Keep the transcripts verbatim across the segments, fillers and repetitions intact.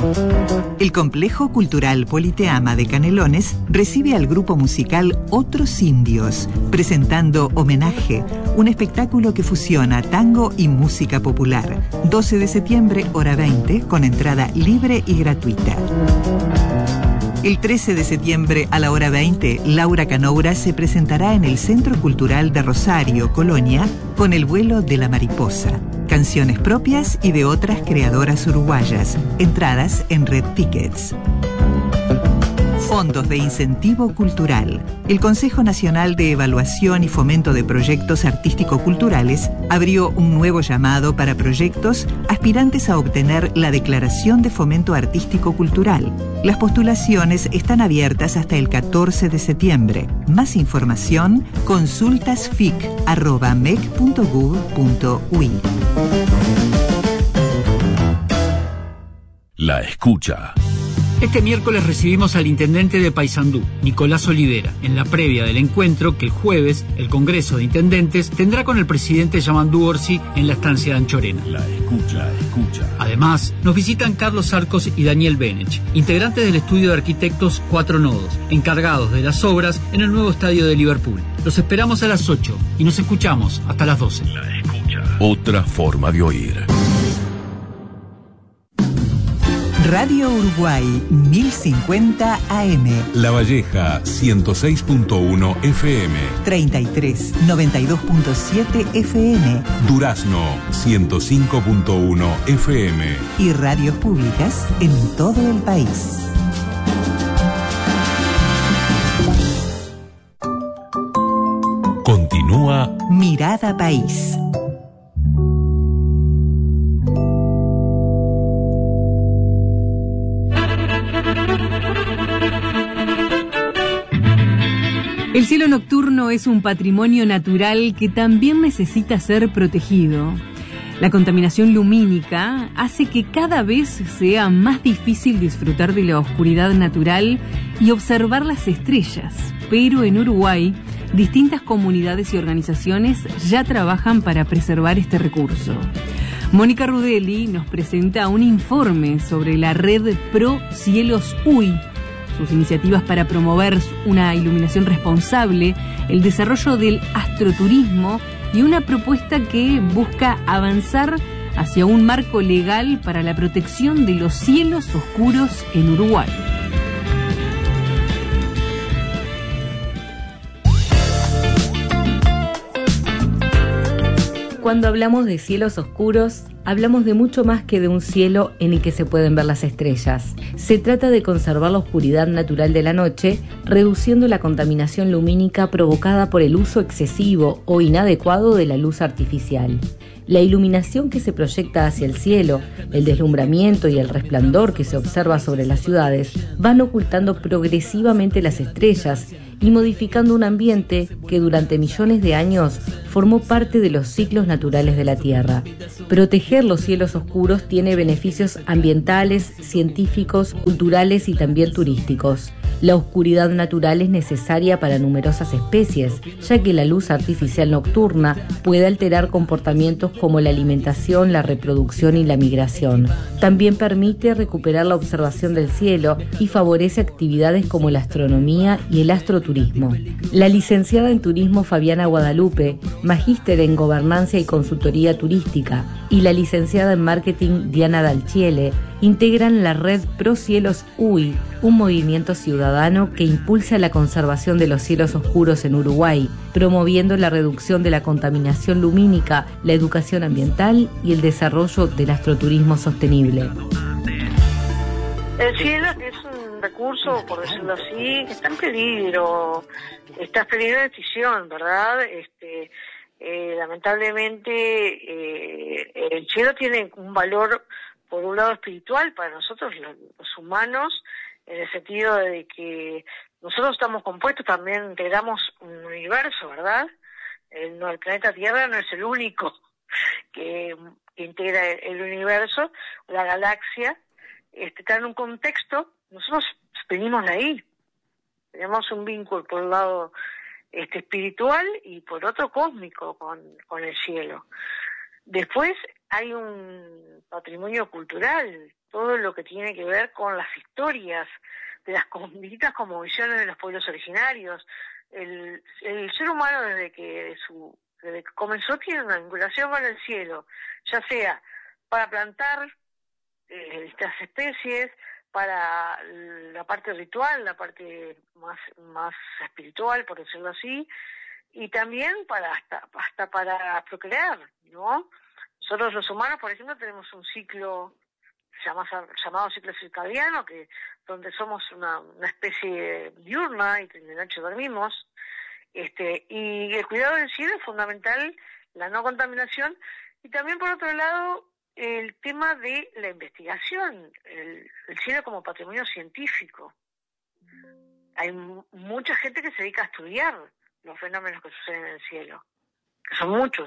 El Complejo Cultural Politeama de Canelones recibe al grupo musical Otros Indios, presentando Homenaje, un espectáculo que fusiona tango y música popular. doce de septiembre, hora veinte, con entrada libre y gratuita. El trece de septiembre a la hora veinte, Laura Canoura se presentará en el Centro Cultural de Rosario, Colonia, con El vuelo de la mariposa. Canciones propias y de otras creadoras uruguayas. Entradas en Red Tickets. Fondos de Incentivo Cultural. El Consejo Nacional de Evaluación y Fomento de Proyectos Artístico-Culturales abrió un nuevo llamado para proyectos aspirantes a obtener la Declaración de Fomento Artístico-Cultural. Las postulaciones están abiertas hasta el catorce de septiembre. Más información, consultas f i c arroba mec punto gov punto u i. La escucha. Este miércoles recibimos al intendente de Paysandú, Nicolás Olivera, en la previa del encuentro que el jueves el Congreso de Intendentes tendrá con el presidente Yamandú Orsi en la estancia de Anchorena. La escucha, escucha. Además, nos visitan Carlos Arcos y Daniel Benech, integrantes del estudio de arquitectos Cuatro Nodos, encargados de las obras en el nuevo estadio de Liverpool. Los esperamos a las ocho y nos escuchamos hasta las doce. La escucha. Otra forma de oír. Radio Uruguay mil cincuenta A M. La Valleja ciento seis punto uno F M. treinta y tres noventa y dos punto siete F M. Durazno ciento cinco punto uno F M. Y radios públicas en todo el país. Continúa Mirada País. El cielo nocturno es un patrimonio natural que también necesita ser protegido. La contaminación lumínica hace que cada vez sea más difícil disfrutar de la oscuridad natural y observar las estrellas, pero en Uruguay, distintas comunidades y organizaciones ya trabajan para preservar este recurso. Mónica Rudelli nos presenta un informe sobre la red Pro Cielos U I, sus iniciativas para promover una iluminación responsable, el desarrollo del astroturismo y una propuesta que busca avanzar hacia un marco legal para la protección de los cielos oscuros en Uruguay. Cuando hablamos de cielos oscuros, hablamos de mucho más que de un cielo en el que se pueden ver las estrellas. Se trata de conservar la oscuridad natural de la noche, reduciendo la contaminación lumínica provocada por el uso excesivo o inadecuado de la luz artificial. La iluminación que se proyecta hacia el cielo, el deslumbramiento y el resplandor que se observa sobre las ciudades van ocultando progresivamente las estrellas y modificando un ambiente que durante millones de años formó parte de los ciclos naturales de la Tierra. Proteger los cielos oscuros tiene beneficios ambientales, científicos, culturales y también turísticos. La oscuridad natural es necesaria para numerosas especies, ya que la luz artificial nocturna puede alterar comportamientos como la alimentación, la reproducción y la migración. También permite recuperar la observación del cielo y favorece actividades como la astronomía y el astroturismo. La licenciada en turismo Fabiana Guadalupe, magíster en gobernanza y consultoría turística, y la licenciada en marketing Diana Dalchiele integran la red Pro Cielos U I, un movimiento ciudadano que impulsa la conservación de los cielos oscuros en Uruguay, promoviendo la reducción de la contaminación lumínica, la educación ambiental y el desarrollo del astroturismo sostenible. El cielo es un recurso, por decirlo así, que está en peligro, está en peligro de extinción, ¿verdad? Este, eh, lamentablemente, eh, el cielo tiene un valor, por un lado espiritual, para nosotros los, los humanos, en el sentido de que nosotros estamos compuestos, también integramos un universo, ¿verdad? El, no, el planeta Tierra no es el único que, que integra el, el universo, la galaxia. Este, está en un contexto, nosotros venimos de ahí, tenemos un vínculo por un lado este, espiritual y por otro cósmico con, con el cielo. Después hay un patrimonio cultural todo lo que tiene que ver con las historias de las distintas cosmovisiones de los pueblos originarios. El, el ser humano desde que su desde que comenzó tiene una vinculación con el cielo, ya sea para plantar eh, estas especies, para la parte ritual, la parte más más espiritual, por decirlo así, y también para hasta hasta para procrear, ¿no? Nosotros los humanos, por ejemplo, tenemos un ciclo llamado, llamado ciclo circadiano, que donde somos una, una especie diurna y de noche dormimos, este, y el cuidado del cielo es fundamental, la no contaminación, y también por otro lado el tema de la investigación, el, el cielo como patrimonio científico. Hay m- mucha gente que se dedica a estudiar los fenómenos que suceden en el cielo, que son muchos.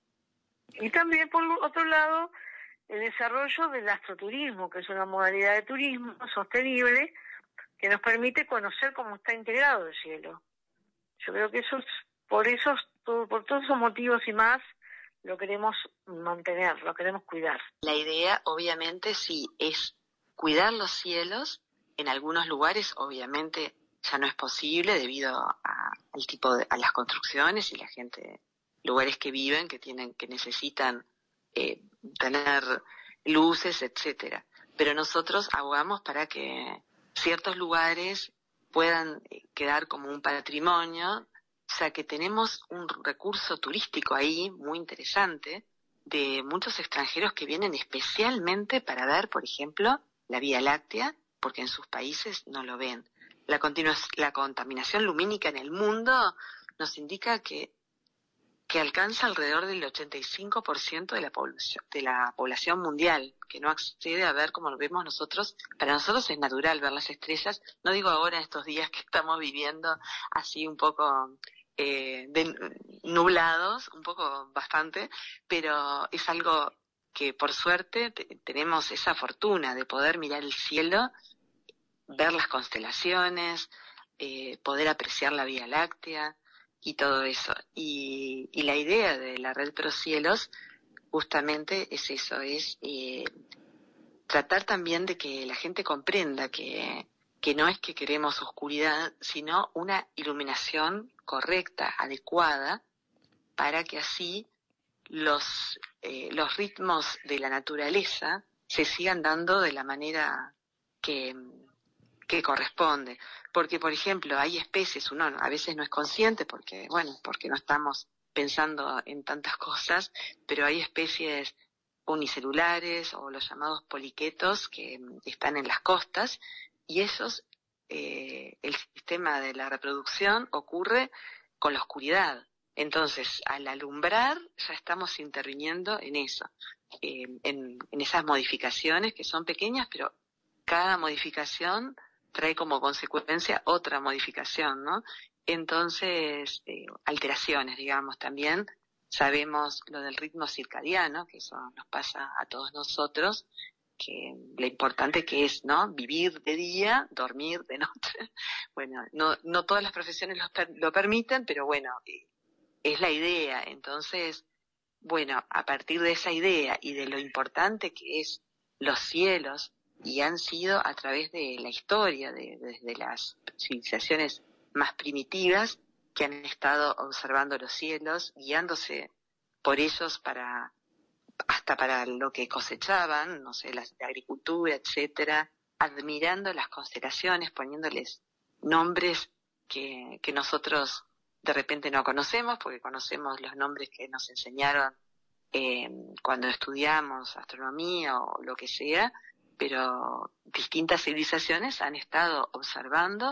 Y también por otro lado el desarrollo del astroturismo, que es una modalidad de turismo sostenible que nos permite conocer cómo está integrado el cielo. Yo creo que eso es, por eso, por todos esos motivos y más, lo queremos mantener, lo queremos cuidar. La idea, obviamente, sí, es cuidar los cielos. En algunos lugares, obviamente, ya no es posible debido a, al tipo de, a las construcciones y la gente, lugares que viven, que tienen, que necesitan eh, tener luces, etcétera. Pero nosotros abogamos para que ciertos lugares puedan quedar como un patrimonio, o sea que tenemos un recurso turístico ahí muy interesante de muchos extranjeros que vienen especialmente para ver, por ejemplo, la Vía Láctea, porque en sus países no lo ven. La, continu- la contaminación lumínica en el mundo nos indica que que alcanza alrededor del ochenta y cinco por ciento de la población, de la población mundial, que no accede a ver como lo vemos nosotros. Para nosotros es natural ver las estrellas, no digo ahora en estos días que estamos viviendo así un poco eh, de, nublados, un poco bastante, pero es algo que por suerte te, tenemos esa fortuna de poder mirar el cielo, ver las constelaciones, eh, poder apreciar la Vía Láctea, y todo eso. Y, y la idea de la red Procielos justamente es eso, es eh, tratar también de que la gente comprenda que, que no es que queremos oscuridad, sino una iluminación correcta, adecuada, para que así los, eh, los ritmos de la naturaleza se sigan dando de la manera que que corresponde, porque por ejemplo hay especies, uno a veces no es consciente porque, bueno, porque no estamos pensando en tantas cosas, pero hay especies unicelulares o los llamados poliquetos que están en las costas y esos, eh, el sistema de la reproducción ocurre con la oscuridad. Entonces, al alumbrar ya estamos interviniendo en eso, eh, en, en esas modificaciones que son pequeñas, pero cada modificación trae como consecuencia otra modificación, ¿no? Entonces, eh, alteraciones, digamos, también sabemos lo del ritmo circadiano, que eso nos pasa a todos nosotros, que lo importante que es, ¿no? Vivir de día, dormir de noche. Bueno, no, no todas las profesiones lo, per- lo permiten, pero bueno, eh, es la idea. Entonces, bueno, a partir de esa idea y de lo importante que es los cielos, y han sido a través de la historia, de, desde las civilizaciones más primitivas que han estado observando los cielos, guiándose por ellos para hasta para lo que cosechaban, no sé, la, la agricultura, etcétera, admirando las constelaciones, poniéndoles nombres que, que nosotros de repente no conocemos, porque conocemos los nombres que nos enseñaron eh, cuando estudiamos astronomía o lo que sea, pero distintas civilizaciones han estado observando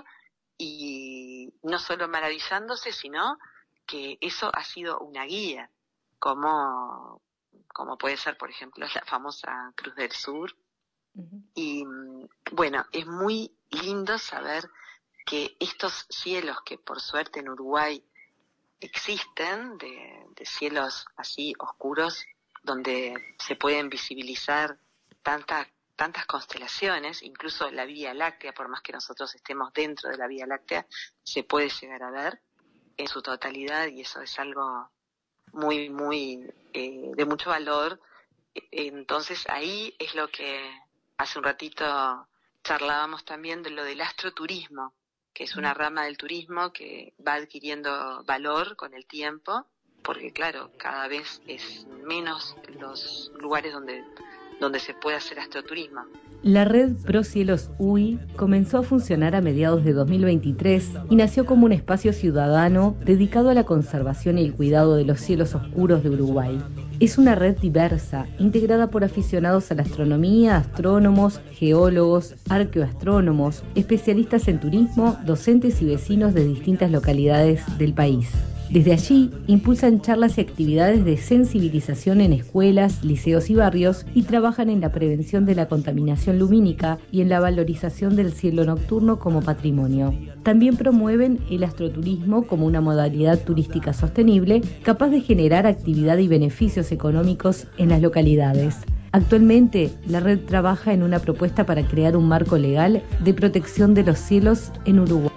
y no solo maravillándose, sino que eso ha sido una guía, como, como puede ser, por ejemplo, la famosa Cruz del Sur. Uh-huh. Y bueno, es muy lindo saber que estos cielos que por suerte en Uruguay existen, de, de cielos así oscuros, donde se pueden visibilizar tantas tantas constelaciones, incluso la Vía Láctea, por más que nosotros estemos dentro de la Vía Láctea, se puede llegar a ver en su totalidad y eso es algo muy, muy, eh, de mucho valor. Entonces ahí es lo que hace un ratito charlábamos también de lo del astroturismo, que es una rama del turismo que va adquiriendo valor con el tiempo, porque claro, cada vez es menos los lugares donde, donde se puede hacer astroturismo. La red Pro Cielos U I comenzó a funcionar a mediados de dos mil veintitrés y nació como un espacio ciudadano dedicado a la conservación y el cuidado de los cielos oscuros de Uruguay. Es una red diversa, integrada por aficionados a la astronomía, astrónomos, geólogos, arqueoastrónomos, especialistas en turismo, docentes y vecinos de distintas localidades del país. Desde allí, impulsan charlas y actividades de sensibilización en escuelas, liceos y barrios y trabajan en la prevención de la contaminación lumínica y en la valorización del cielo nocturno como patrimonio. También promueven el astroturismo como una modalidad turística sostenible capaz de generar actividad y beneficios económicos en las localidades. Actualmente, la red trabaja en una propuesta para crear un marco legal de protección de los cielos en Uruguay.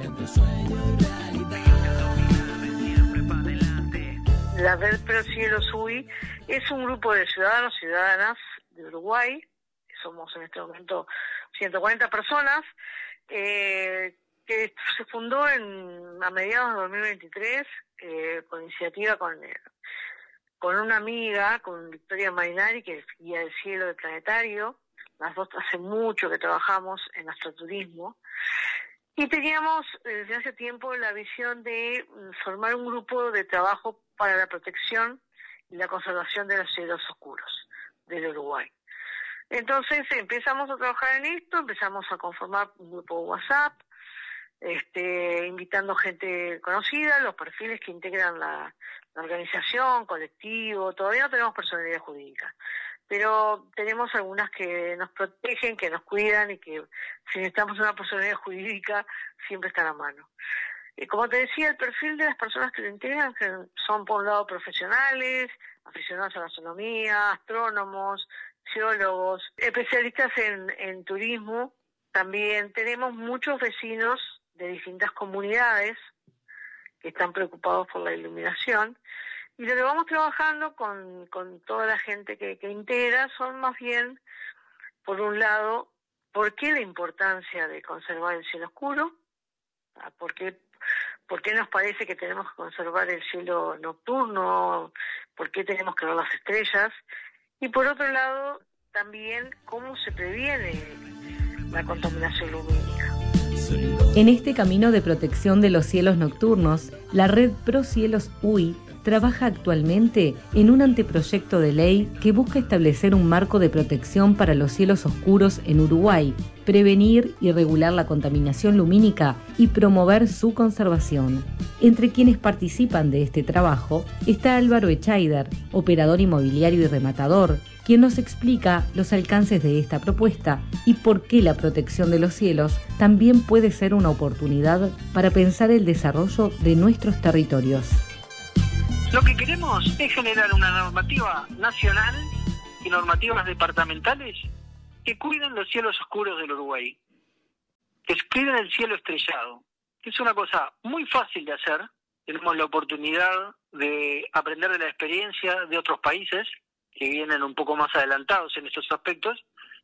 La red Pro Cielos U I es un grupo de ciudadanos y ciudadanas de Uruguay, somos en este momento ciento cuarenta personas, eh, que se fundó en, a mediados de dos mil veintitrés, eh, con iniciativa con, eh, con una amiga, con Victoria Marinari, que es guía del cielo del planetario. Las dos hace mucho que trabajamos en astroturismo. Y teníamos desde hace tiempo la visión de formar un grupo de trabajo para la protección y la conservación de los cielos oscuros del Uruguay. Entonces empezamos a trabajar en esto, empezamos a conformar un grupo de WhatsApp, este, invitando gente conocida, los perfiles que integran la, la organización, colectivo. Todavía no tenemos personalidad jurídica, pero tenemos algunas que nos protegen, que nos cuidan y que si necesitamos una personalidad jurídica siempre están a mano. Eh, como te decía, el perfil de las personas que lo integran que son por un lado profesionales, aficionados a la astronomía, astrónomos, geólogos, especialistas en, en turismo. También tenemos muchos vecinos de distintas comunidades que están preocupados por la iluminación. Y lo que vamos trabajando con, con toda la gente que, que integra son más bien, por un lado, ¿por qué la importancia de conservar el cielo oscuro? ¿Por qué, por qué nos parece que tenemos que conservar el cielo nocturno? ¿Por qué tenemos que ver las estrellas? Y por otro lado, también, ¿cómo se previene la contaminación lumínica? En este camino de protección de los cielos nocturnos, la red Pro Cielos U I trabaja actualmente en un anteproyecto de ley que busca establecer un marco de protección para los cielos oscuros en Uruguay, prevenir y regular la contaminación lumínica y promover su conservación. Entre quienes participan de este trabajo está Álvaro Echaider, operador inmobiliario y rematador, quien nos explica los alcances de esta propuesta y por qué la protección de los cielos también puede ser una oportunidad para pensar el desarrollo de nuestros territorios. Lo que queremos es generar una normativa nacional y normativas departamentales que cuiden los cielos oscuros del Uruguay, que cuiden el cielo estrellado, que es una cosa muy fácil de hacer. Tenemos la oportunidad de aprender de la experiencia de otros países que vienen un poco más adelantados en estos aspectos.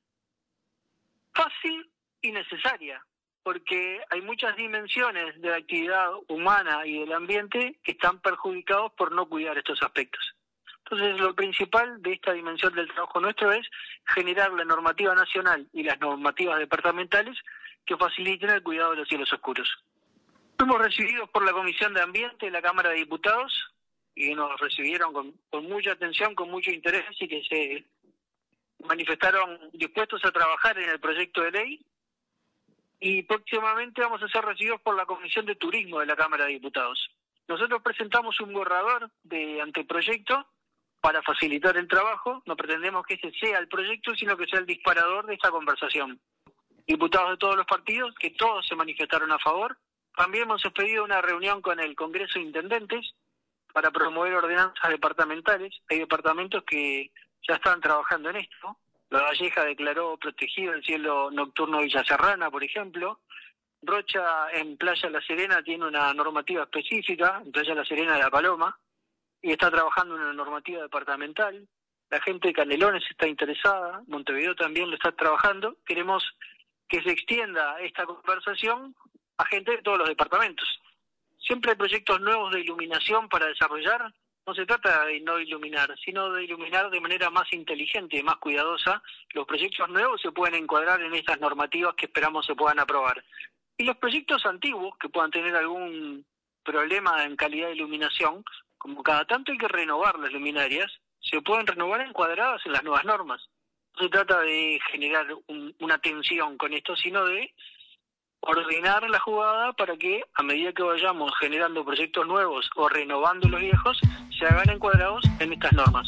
Fácil y necesaria, porque hay muchas dimensiones de la actividad humana y del ambiente que están perjudicados por no cuidar estos aspectos. Entonces, lo principal de esta dimensión del trabajo nuestro es generar la normativa nacional y las normativas departamentales que faciliten el cuidado de los cielos oscuros. Fuimos recibidos por la Comisión de Ambiente de la Cámara de Diputados y nos recibieron con, con mucha atención, con mucho interés y que se manifestaron dispuestos a trabajar en el proyecto de ley. Y próximamente vamos a ser recibidos por la Comisión de Turismo de la Cámara de Diputados. Nosotros presentamos un borrador de anteproyecto para facilitar el trabajo. No pretendemos que ese sea el proyecto, sino que sea el disparador de esta conversación. Diputados de todos los partidos, que todos se manifestaron a favor. También hemos pedido una reunión con el Congreso de Intendentes para promover ordenanzas departamentales. Hay departamentos que ya están trabajando en esto. La Valleja declaró protegido el cielo nocturno de Villa Serrana, por ejemplo. Rocha en Playa La Serena tiene una normativa específica, en Playa La Serena de La Paloma, y está trabajando en una normativa departamental. la gente de Canelones está interesada, Montevideo también lo está trabajando. Queremos que se extienda esta conversación a gente de todos los departamentos. Siempre hay proyectos nuevos de iluminación para desarrollar. No se trata de no iluminar, sino de iluminar de manera más inteligente y más cuidadosa. Los proyectos nuevos se pueden encuadrar en estas normativas que esperamos se puedan aprobar. Y los proyectos antiguos, que puedan tener algún problema en calidad de iluminación, como cada tanto hay que renovar las luminarias, se pueden renovar encuadradas en las nuevas normas. No se trata de generar un, una tensión con esto, sino de ordenar la jugada para que, a medida que vayamos generando proyectos nuevos o renovando los viejos, se hagan encuadrados en estas normas.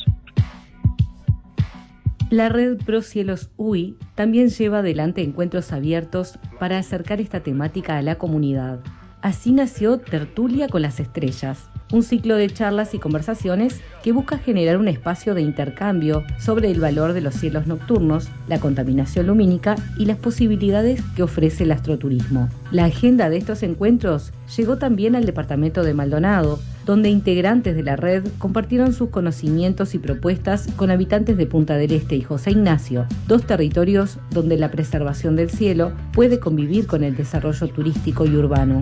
La red Pro Cielos U I también lleva adelante encuentros abiertos para acercar esta temática a la comunidad. Así nació Tertulia con las Estrellas, un ciclo de charlas y conversaciones que busca generar un espacio de intercambio sobre el valor de los cielos nocturnos, la contaminación lumínica y las posibilidades que ofrece el astroturismo. La agenda de estos encuentros llegó también al departamento de Maldonado, donde integrantes de la red compartieron sus conocimientos y propuestas con habitantes de Punta del Este y José Ignacio, dos territorios donde la preservación del cielo puede convivir con el desarrollo turístico y urbano.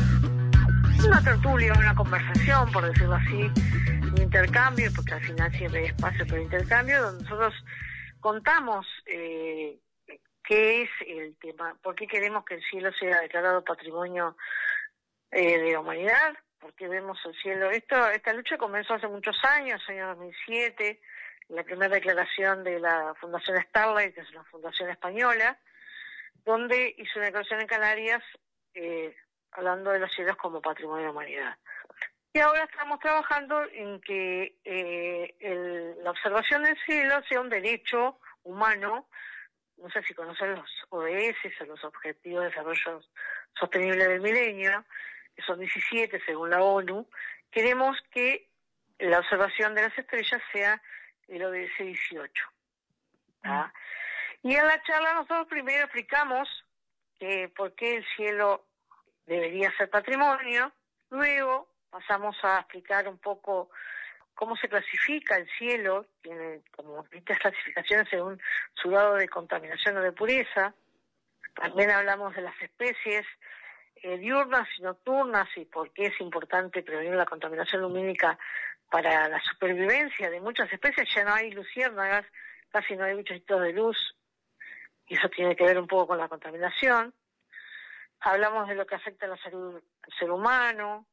Una tertulia, una conversación, por decirlo así, un intercambio, porque al final siempre hay espacio para intercambio, donde nosotros contamos eh, qué es el tema, por qué queremos que el cielo sea declarado Patrimonio eh, de la Humanidad, por qué vemos el cielo. Esto, esta lucha comenzó hace muchos años, año dos mil siete, la primera declaración de la Fundación Starlight, que es una fundación española, donde hizo una declaración en Canarias eh, hablando de los cielos como patrimonio de la humanidad. Y ahora estamos trabajando en que eh, el, la observación del cielo sea un derecho humano. No sé si conocen los O D S, o los Objetivos de Desarrollo Sostenible del Milenio, que son diecisiete según la ONU. Queremos que la observación de las estrellas sea el O D S dieciocho. ¿Ah? Y en la charla nosotros primero explicamos que por qué el cielo debería ser patrimonio. Luego pasamos a explicar un poco cómo se clasifica el cielo. Tiene como distintas clasificaciones según su grado de contaminación o de pureza. También hablamos de las especies eh, diurnas y nocturnas y por qué es importante prevenir la contaminación lumínica para la supervivencia de muchas especies. Ya no hay luciérnagas, casi no hay bichitos de luz, y eso tiene que ver un poco con la contaminación. Hablamos de lo que afecta a la salud del ser humano,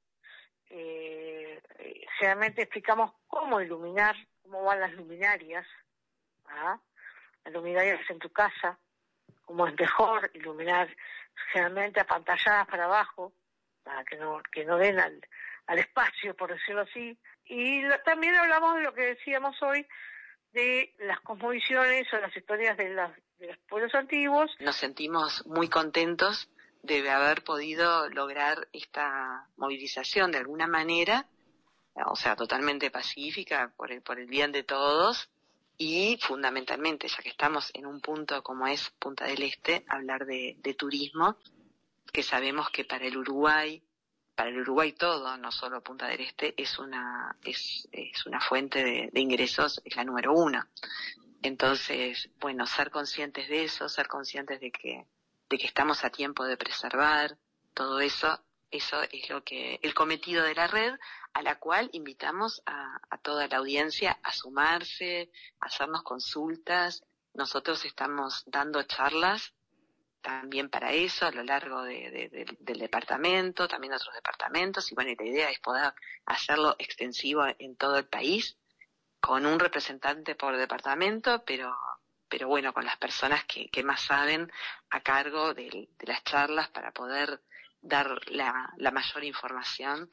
eh, generalmente explicamos cómo iluminar, cómo van las luminarias, ¿ah? Las luminarias en tu casa, cómo es mejor iluminar generalmente apantalladas para abajo, para que no que no den al, al espacio, por decirlo así. Y lo, también hablamos de lo que decíamos hoy, de las cosmovisiones o las historias de, las, de los pueblos antiguos. Nos sentimos muy contentos de haber podido lograr esta movilización de alguna manera, o sea, totalmente pacífica, por el, por el bien de todos, y fundamentalmente, ya que estamos en un punto como es Punta del Este, hablar de, de turismo, que sabemos que para el Uruguay, para el Uruguay todo, no solo Punta del Este, es una, es, es una fuente de, de ingresos, es la número uno. Entonces, bueno, ser conscientes de eso, ser conscientes de que de que estamos a tiempo de preservar todo eso, eso es lo que el cometido de la red, a la cual invitamos a, a toda la audiencia a sumarse, a hacernos consultas. Nosotros estamos dando charlas también para eso a lo largo de, de, de, del departamento, también otros departamentos, y bueno, y la idea es poder hacerlo extensivo en todo el país, con un representante por departamento, pero pero bueno, con las personas que, que más saben a cargo de, de las charlas para poder dar la, la mayor información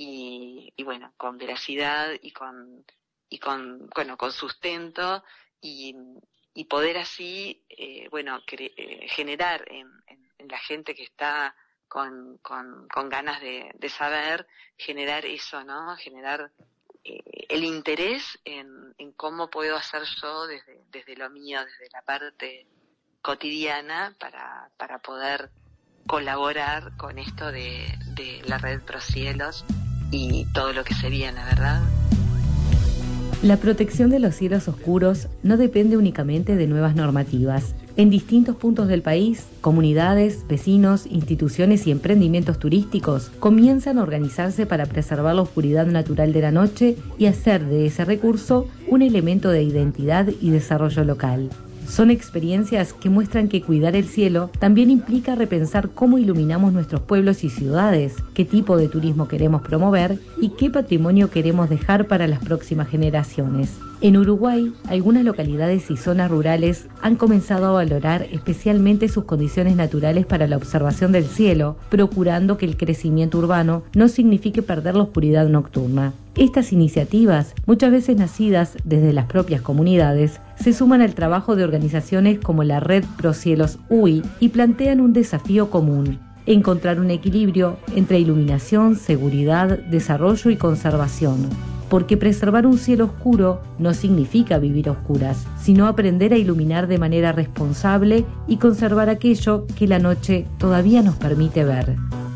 y, y bueno, con veracidad y con y con bueno con sustento y, y poder así eh, bueno cre- eh, generar en, en, en la gente que está con con, con ganas de, de saber, generar eso, ¿no? Generar Eh, el interés en, en cómo puedo hacer yo desde, desde lo mío, desde la parte cotidiana, para, para poder colaborar con esto de, de la red Pro Cielos y todo lo que se viene, ¿verdad? La protección de los cielos oscuros no depende únicamente de nuevas normativas. En distintos puntos del país, comunidades, vecinos, instituciones y emprendimientos turísticos comienzan a organizarse para preservar la oscuridad natural de la noche y hacer de ese recurso un elemento de identidad y desarrollo local. Son experiencias que muestran que cuidar el cielo también implica repensar cómo iluminamos nuestros pueblos y ciudades, qué tipo de turismo queremos promover y qué patrimonio queremos dejar para las próximas generaciones. En Uruguay, algunas localidades y zonas rurales han comenzado a valorar especialmente sus condiciones naturales para la observación del cielo, procurando que el crecimiento urbano no signifique perder la oscuridad nocturna. Estas iniciativas, muchas veces nacidas desde las propias comunidades, se suman al trabajo de organizaciones como la Red Pro Cielos U I y plantean un desafío común: encontrar un equilibrio entre iluminación, seguridad, desarrollo y conservación. Porque preservar un cielo oscuro no significa vivir a oscuras, sino aprender a iluminar de manera responsable y conservar aquello que la noche todavía nos permite ver.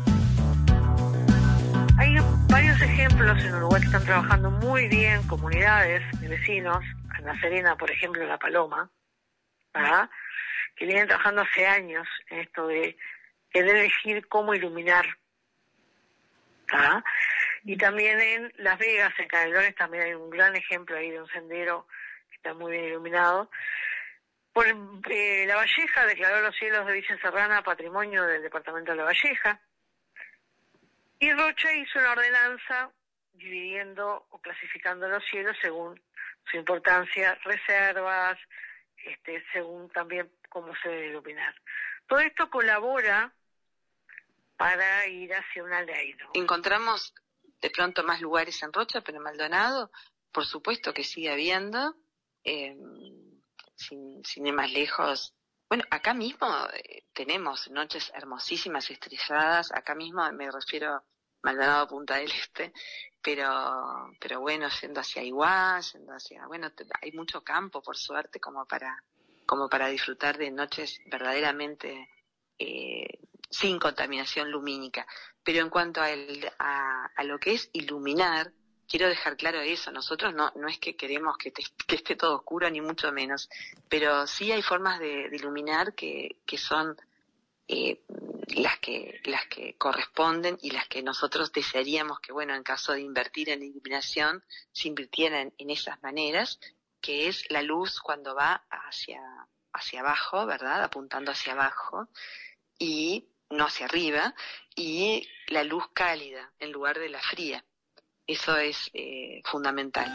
Hay varios ejemplos en Uruguay que están trabajando muy bien, comunidades de vecinos, en La Serena, por ejemplo, en La Paloma, ¿verdad?, que vienen trabajando hace años en esto de querer elegir cómo iluminar, ¿verdad? Y también en Las Vegas, en Canelones, también hay un gran ejemplo ahí de un sendero que está muy bien iluminado. Por, eh, La Valleja declaró los cielos de Villa Serrana patrimonio del departamento de La Valleja. Y Rocha hizo una ordenanza dividiendo o clasificando los cielos según su importancia, reservas, este, según también cómo se debe iluminar. Todo esto colabora para ir hacia una ley, ¿no? Encontramos de pronto más lugares en Rocha, pero en Maldonado, por supuesto que sigue habiendo, eh, sin, sin ir más lejos. Bueno, acá mismo eh, tenemos noches hermosísimas, estrelladas, acá mismo me refiero a Maldonado, Punta del Este, pero pero bueno, yendo hacia Iguá, yendo hacia, bueno, te, hay mucho campo, por suerte, como para como para disfrutar de noches verdaderamente eh, sin contaminación lumínica. Pero en cuanto a, el, a, a lo que es iluminar, quiero dejar claro eso. Nosotros no no es que queremos que, te, que esté todo oscuro, ni mucho menos, pero sí hay formas de, de iluminar que, que son eh, las que las que corresponden y las que nosotros desearíamos que, bueno, en caso de invertir en iluminación, se invirtieran en esas maneras, que es la luz cuando va hacia hacia abajo, ¿verdad?, apuntando hacia abajo, y no hacia arriba, y la luz cálida en lugar de la fría. Eso es eh, fundamental.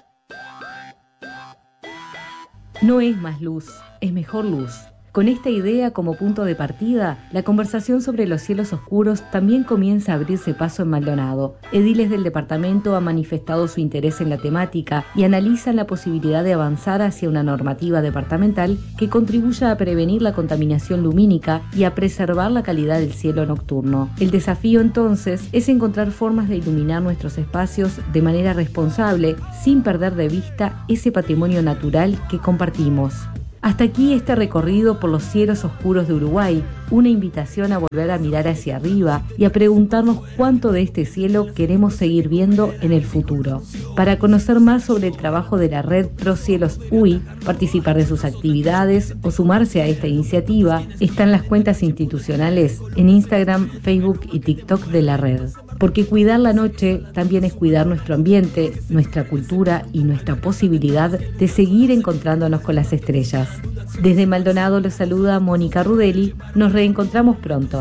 No es más luz, es mejor luz. Con esta idea como punto de partida, la conversación sobre los cielos oscuros también comienza a abrirse paso en Maldonado. Ediles del departamento han manifestado su interés en la temática y analizan la posibilidad de avanzar hacia una normativa departamental que contribuya a prevenir la contaminación lumínica y a preservar la calidad del cielo nocturno. El desafío entonces es encontrar formas de iluminar nuestros espacios de manera responsable, sin perder de vista ese patrimonio natural que compartimos. Hasta aquí este recorrido por los cielos oscuros de Uruguay, una invitación a volver a mirar hacia arriba y a preguntarnos cuánto de este cielo queremos seguir viendo en el futuro. Para conocer más sobre el trabajo de la Red Pro Cielos U I, participar de sus actividades o sumarse a esta iniciativa, están las cuentas institucionales en Instagram, Facebook y TikTok de la red. Porque cuidar la noche también es cuidar nuestro ambiente, nuestra cultura y nuestra posibilidad de seguir encontrándonos con las estrellas. Desde Maldonado los saluda Mónica Rudelli. Nos reencontramos pronto.